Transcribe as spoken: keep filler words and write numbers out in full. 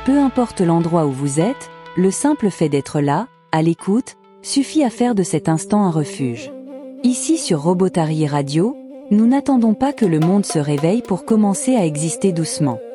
Peu importe l'endroit où vous êtes, le simple fait d'être là, à l'écoute, suffit à faire de cet instant un refuge. Ici sur Robotary Radio, nous n'attendons pas que le monde se réveille pour commencer à exister doucement.